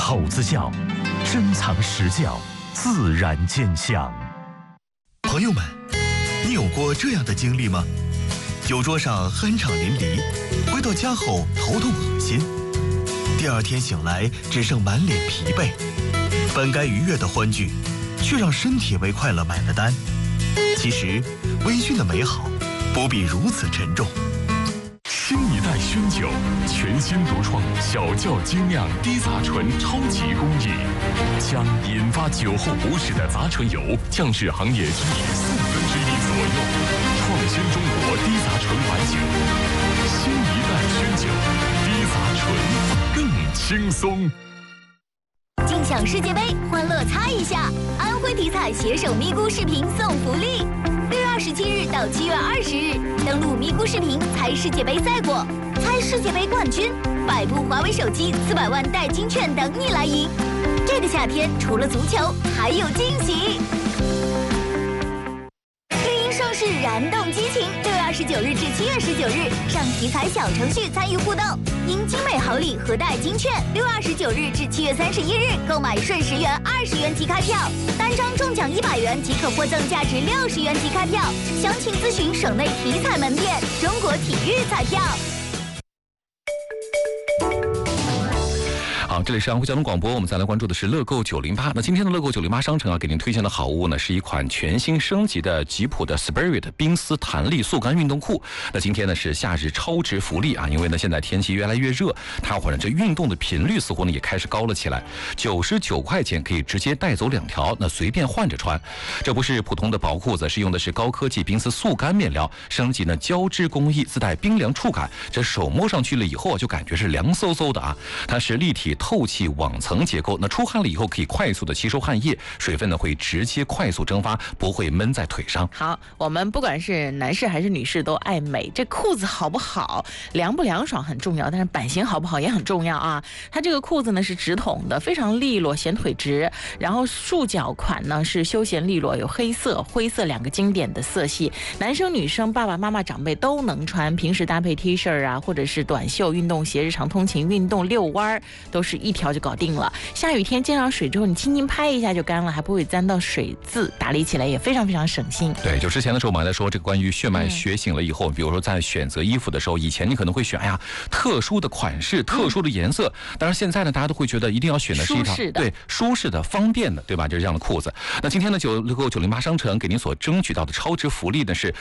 口子窖，珍藏实窖，自然见香。 朋友们，你有过这样的经历吗？酒桌上酣畅淋漓，回到家后头痛恶心，第二天醒来只剩满脸疲惫，本该愉悦的欢聚，却让身体为快乐买了单。其实，微醺的美好不必如此沉重。 新一代熏酒，全新独创小窖精酿低杂醇超级工艺，将引发酒后不适的杂醇油降至行业居里1/4左右，创新中国低杂醇白酒。新一代熏酒，低杂醇更轻松。 尽享世界杯，欢乐猜一下！安徽体彩携手咪咕视频送福利，6月27日到7月20日，登录咪咕视频猜世界杯赛果，猜世界杯冠军，100部华为手机，400万代金券等你来赢。这个夏天除了足球，还有惊喜！绿茵盛世，燃动激情！6月29日至7月19日，上体彩小程序参与互动，赢精美好礼和带金券。6月29日至7月31日，购买顺10元、20元即开票，单张中奖100元即可获赠价值60元即开票。详情咨询省内体彩门店。中国体育彩票。 好，这里是安徽交通广播，我们再来关注的是乐购908。那今天的乐购908商城啊，给您推荐的好物呢，是一款全新升级的吉普的 Spirit 冰丝弹力速干运动裤。那今天呢是夏日超值福利啊，因为呢现在天气越来越热，大伙呢这运动的频率似乎呢也开始高了起来。99块钱可以直接带走2条，那随便换着穿。这不是普通的薄裤子，是用的是高科技冰丝速干面料，升级呢胶织工艺，自带冰凉触感。这手摸上去了以后就感觉是凉飕飕的啊。它是立体透气网层结构，那出汗了以后可以快速的吸收汗液，水分呢会直接快速蒸发，不会闷在腿上。 好，我们不管是男士还是女士都爱美，这裤子好不好，凉不凉爽很重要，但是版型好不好也很重要啊。它这个裤子呢是直筒的，非常利落，显腿直，然后束脚款呢是休闲利落，有黑色、灰色2个经典的色系，男生女生、爸爸妈妈、长辈都能穿，平时搭配 T 恤啊，或者是短袖运动鞋，日常通勤、运动、遛弯都是一条就搞定了。下雨天溅上水之后，你轻轻拍一下就干了，还不会沾到水渍，打理起来也非常非常省心。 对，就之前的时候我们还在说这个关于血脉觉醒了以后，比如说在选择衣服的时候，以前你可能会选特殊的款式、特殊的颜色，但是现在呢，大家都会觉得一定要选的是一条舒适的、方便的，对吧？就是这样的裤子。那今天呢，乐购908商城给您所争取到的超值福利呢是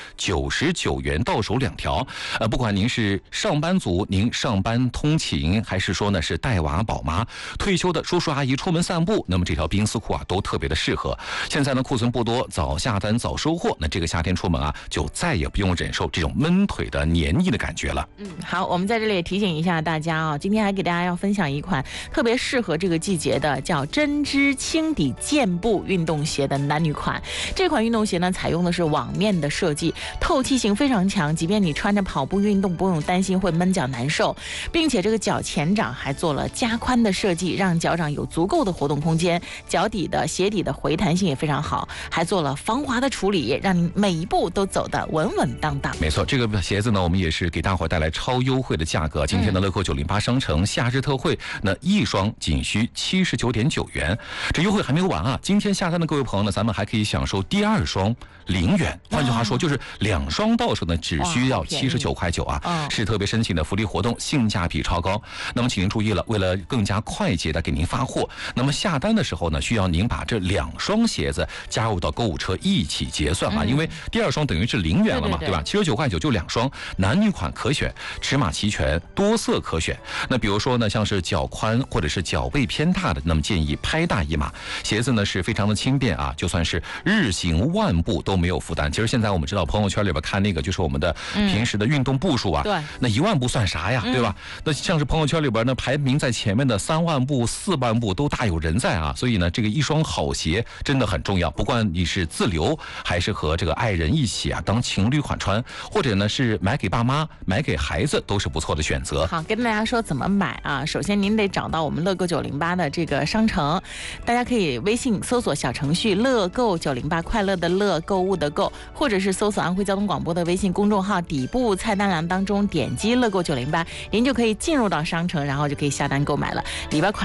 99元到手2条。不管您是上班族，您上班通勤，还是说呢是带娃宝妈、退休的叔叔阿姨出门散步，那么这条冰丝裤啊都特别的适合。现在呢库存不多，早下单早收获。那这个夏天出门啊，就再也不用忍受这种闷腿的黏腻的感觉了。 好，我们在这里也提醒一下大家啊，今天还给大家要分享一款特别适合这个季节的，叫针织轻底健步运动鞋的男女款。这款运动鞋呢，采用的是网面的设计，透气性非常强，即便你穿着跑步运动，不用担心会闷脚难受，并且这个脚前掌还做了加宽的设计，让脚掌有足够的活动空间，脚底的鞋底的回弹性也非常好，还做了防滑的处理，让你每一步都走得稳稳当当。 没错，这个鞋子呢，我们也是给大伙带来超优惠的价格。今天的乐购908商城夏日特惠，那一双仅需79.9元。这优惠还没有完啊！今天下单的各位朋友呢，咱们还可以享受第2双0元。换句话说，就是2双到手呢，只需要79.9块啊，是特别申请的福利活动，性价比超高。那么请您注意了，为了更加快捷的给您发货，那么下单的时候呢，需要您把这2双鞋子加入到购物车一起结算啊，因为第2双等于是0元了嘛，对吧？79.9块就2双，男女款可选，尺码齐全，多色可选。那比如说呢，像是脚宽或者是脚背偏大的，那么建议拍大一码。鞋子呢是非常的轻便啊，就算是日行万步都没有负担。其实现在我们知道朋友圈里边看那个就是我们的平时的运动步数啊， 对， 那1万步算啥呀，对吧？那像是朋友圈里边呢排名在前面的3万步、4万步都大有人在啊，所以呢这个一双好鞋真的很重要。不管你是自留还是和这个爱人一起啊当情侣款穿，或者呢是买给爸妈、买给孩子，都是不错的选择。 好，跟大家说怎么买啊？首先您得找到我们乐购908的这个商城，大家可以微信搜索小程序乐购908，快乐的乐，购物的购，或者是搜索安徽交通广播的微信公众号，底部菜单栏当中点击乐购908，您就可以进入到商城，然后就可以下单购买了。里边款